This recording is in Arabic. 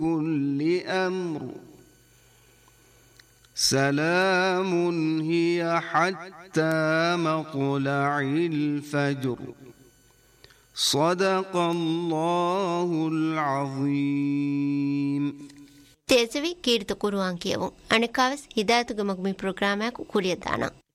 كل أمر سلام هي حتى مطلع الفجر صدق الله العظيم. تيزوي كيرت قرآن كيو أنا كاوس هداية مقبل برنامج كلية دانا